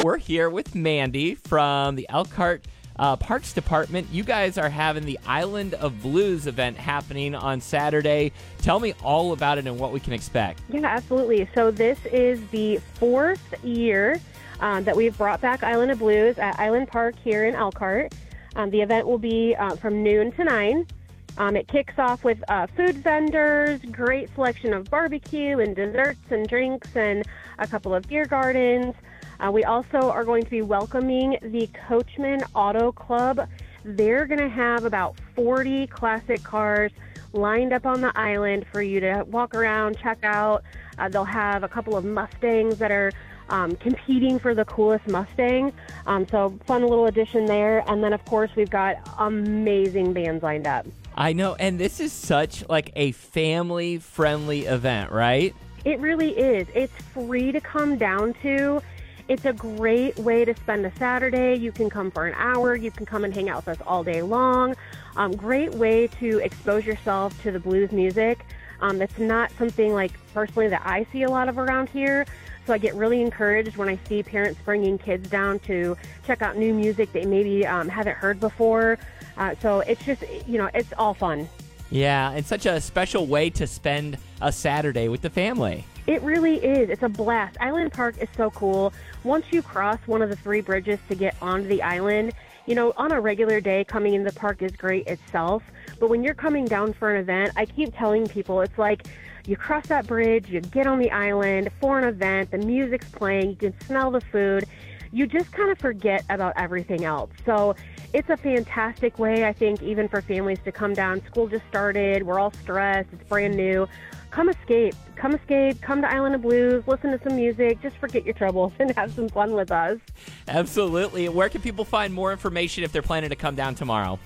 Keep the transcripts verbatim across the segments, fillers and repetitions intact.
we're here with Mandy from the Elkhart uh, Parks Department. You guys are having the Island of Blues event happening on Saturday. Tell me all about it and what we can expect. Yeah, absolutely. So this is the fourth year um, that we've brought back Island of Blues at Island Park here in Elkhart. Um, the event will be uh, from noon to nine. Um, it kicks off with uh, food vendors, great selection of barbecue and desserts and drinks, and a couple of beer gardens. Uh, we also are going to be welcoming the Coachman Auto Club. They're going to have about forty classic cars lined up on the island for you to walk around, check out. Uh, they'll have a couple of Mustangs that are um, competing for the coolest Mustang. Um, so fun little addition there. And then, of course, we've got amazing bands lined up. I know, and this is such like a family-friendly event, right? It really is. It's free to come down to. It's a great way to spend a Saturday. You can come for an hour. You can come and hang out with us all day long. Um, great way to expose yourself to the blues music. Um, that's not something like personally that I see a lot of around here. So I get really encouraged when I see parents bringing kids down to check out new music they maybe um, haven't heard before. Uh, so it's just, you know, it's all fun. Yeah, it's such a special way to spend a Saturday with the family. It really is. It's a blast. Island Park is so cool. Once you cross one of the three bridges to get onto the island, you know, on a regular day, coming into the park is great itself. But when you're coming down for an event, I keep telling people, it's like you cross that bridge, you get on the island for an event, the music's playing, you can smell the food. You just kind of forget about everything else. So it's a fantastic way, I think, even for families to come down. School just started. We're all stressed. It's brand new. Come escape. Come escape. Come to Island of Blues. Listen to some music. Just forget your troubles and have some fun with us. Absolutely. Where can people find more information if they're planning to come down tomorrow?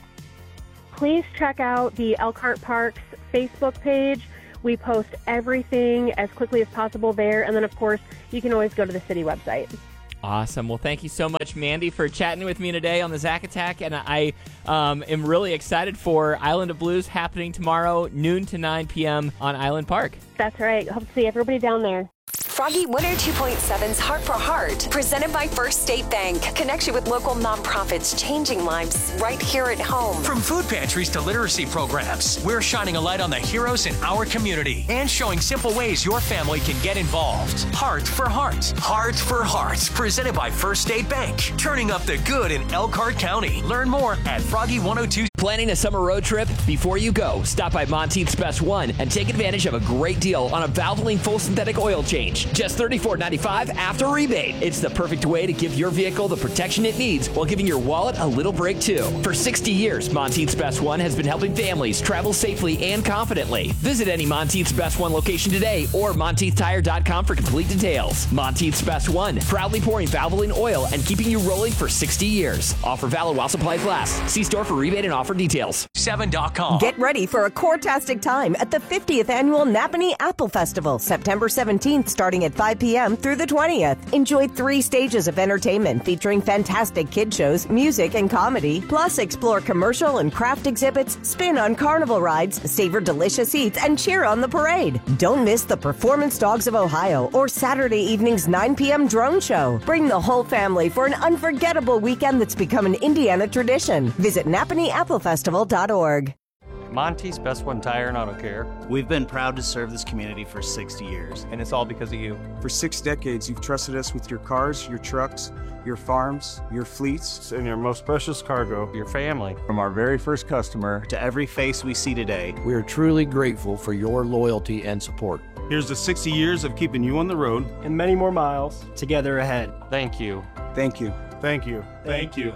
Please check out the Elkhart Parks Facebook page. We post everything as quickly as possible there. And then, of course, you can always go to the city website. Awesome. Well, thank you so much, Mandy, for chatting with me today on the Zack Attack. And I um, am really excited for Island of Blues happening tomorrow, noon to nine p.m. on Island Park. That's right. Hope to see everybody down there. Froggy one oh two point seven's Heart for Heart, presented by First State Bank. Connection with local nonprofits, changing lives right here at home. From food pantries to literacy programs, we're shining a light on the heroes in our community and showing simple ways your family can get involved. Heart for Heart. Heart for Heart, presented by First State Bank. Turning up the good in Elkhart County. Learn more at Froggy one oh two. Planning a summer road trip? Before you go, stop by Monteith's Best One and take advantage of a great deal on a Valvoline full synthetic oil change. Just thirty-four ninety-five after rebate. It's the perfect way to give your vehicle the protection it needs while giving your wallet a little break too. For sixty years, Monteith's Best One has been helping families travel safely and confidently. Visit any Monteith's Best One location today or Monteith Tire dot com for complete details. Monteith's Best One, proudly pouring Valvoline oil and keeping you rolling for sixty years. Offer valid while supplies last. See store for rebate and offer details. seven dot com. Get ready for a core-tastic time at the fiftieth Annual Napanee Apple Festival, September seventeenth, starting at five p.m. through the twentieth. Enjoy three stages of entertainment featuring fantastic kid shows, music, and comedy. Plus, explore commercial and craft exhibits, spin on carnival rides, savor delicious eats, and cheer on the parade. Don't miss the Performance Dogs of Ohio or Saturday evening's nine p.m. drone show. Bring the whole family for an unforgettable weekend that's become an Indiana tradition. Visit Napanee Apple Festival dot org. Monteith's Best One Tire and Auto Care. We've been proud to serve this community for sixty years. And it's all because of you. For six decades, you've trusted us with your cars, your trucks, your farms, your fleets, and your most precious cargo, your family. From our very first customer to every face we see today, we are truly grateful for your loyalty and support. Here's to sixty years of keeping you on the road and many more miles together ahead. Thank you. Thank you. Thank you. Thank you.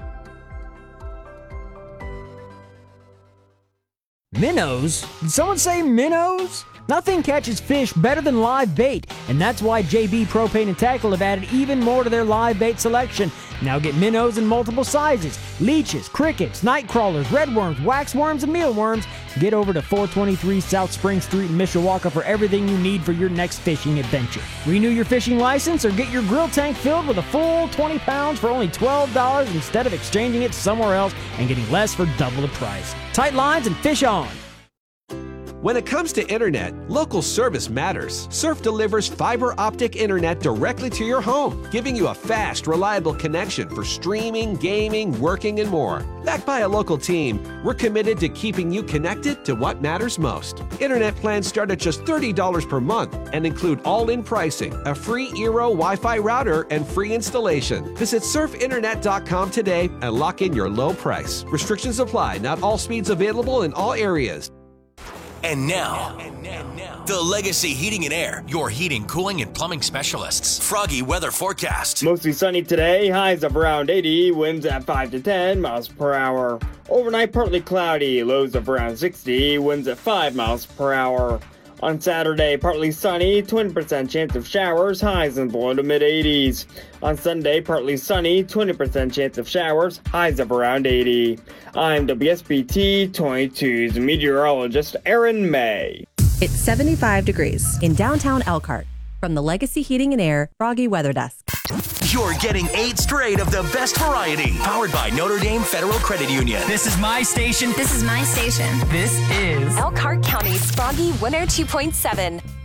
Minnows? Did someone say minnows? Nothing catches fish better than live bait, and that's why J B Propane and Tackle have added even more to their live bait selection. Now get minnows in multiple sizes: leeches, crickets, night crawlers, redworms, waxworms, and mealworms. Get over to four twenty-three South Spring Street in Mishawaka for everything you need for your next fishing adventure. Renew your fishing license or get your grill tank filled with a full twenty pounds for only twelve dollars instead of exchanging it somewhere else and getting less for double the price. Tight lines and fish on! When it comes to internet, local service matters. Surf delivers fiber optic internet directly to your home, giving you a fast, reliable connection for streaming, gaming, working, and more. Backed by a local team, we're committed to keeping you connected to what matters most. Internet plans start at just thirty dollars per month and include all-in pricing, a free Eero Wi-Fi router, and free installation. Visit surf internet dot com today and lock in your low price. Restrictions apply. Not all speeds available in all areas. And now, the Legacy Heating and Air, your heating, cooling, and plumbing specialists. Froggy weather forecast. Mostly sunny today, highs of around eighty, winds at five to ten miles per hour. Overnight, partly cloudy, lows of around sixty, winds at five miles per hour. On Saturday, partly sunny, twenty percent chance of showers, highs in the low to mid eighties. On Sunday, partly sunny, twenty percent chance of showers, highs of around eighty. I'm W S B T twenty-two's meteorologist Aaron May. It's seventy-five degrees in downtown Elkhart. From the Legacy Heating and Air Froggy Weather Desk. You're getting eight straight of the best variety. Powered by Notre Dame Federal Credit Union. This is my station. This is my station. This is Elkhart County's Froggy one oh two point seven.